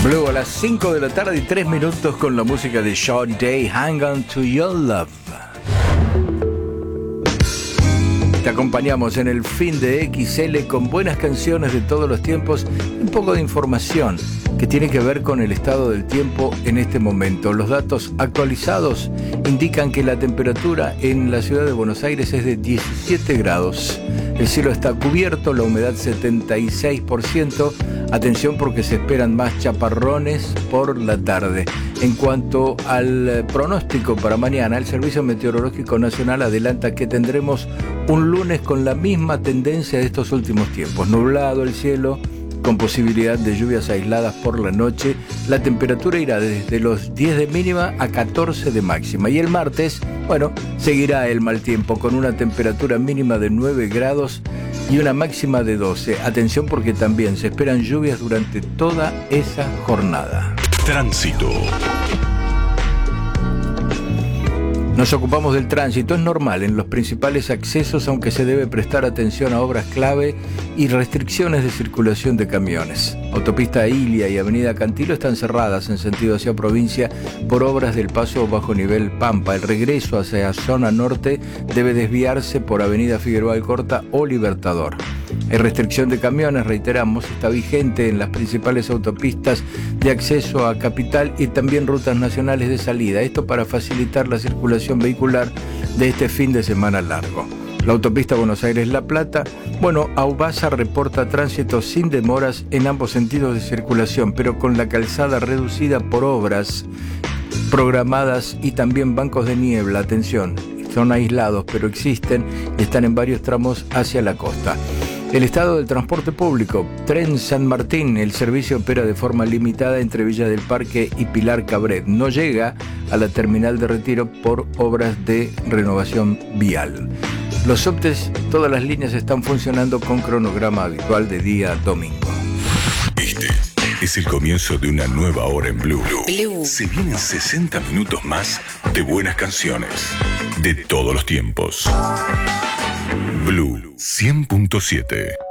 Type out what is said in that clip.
Blue a las 5 de la tarde y 3 minutos con la música de Sean Day, Hang On To Your Love. Te acompañamos en el fin de XL con buenas canciones de todos los tiempos y un poco de información que tiene que ver con el estado del tiempo en este momento. Los datos actualizados indican que la temperatura en la ciudad de Buenos Aires es de 17 grados. El cielo está cubierto, la humedad 76%. Atención porque se esperan más chaparrones por la tarde. En cuanto al pronóstico para mañana, el Servicio Meteorológico Nacional adelanta que tendremos un lunes con la misma tendencia de estos últimos tiempos. Nublado el cielo, con posibilidad de lluvias aisladas por la noche. La temperatura irá desde los 10 de mínima a 14 de máxima. Y el martes, seguirá el mal tiempo con una temperatura mínima de 9 grados y una máxima de 12. Atención porque también se esperan lluvias durante toda esa jornada. Tránsito. Nos ocupamos del tránsito. Es normal en los principales accesos, aunque se debe prestar atención a obras clave y restricciones de circulación de camiones. Autopista Ilia y Avenida Cantilo están cerradas en sentido hacia provincia por obras del paso bajo nivel Pampa. El regreso hacia zona norte debe desviarse por Avenida Figueroa Alcorta o Libertador. Hay restricción de camiones, reiteramos, está vigente en las principales autopistas de acceso a Capital y también rutas nacionales de salida. Esto para facilitar la circulación vehicular de este fin de semana largo. La autopista Buenos Aires-La Plata, Aubasa reporta tránsito sin demoras en ambos sentidos de circulación, pero con la calzada reducida por obras programadas y también bancos de niebla. Atención, son aislados, pero existen y están en varios tramos hacia la costa. El estado del transporte público. Tren San Martín, el servicio opera de forma limitada entre Villa del Parque y Pilar Cabret. No llega a la terminal de Retiro por obras de renovación vial. Los subtes, todas las líneas están funcionando con cronograma habitual de día domingo. Este es el comienzo de una nueva hora en Blue. Se vienen 60 minutos más de buenas canciones de todos los tiempos. Blue 100.7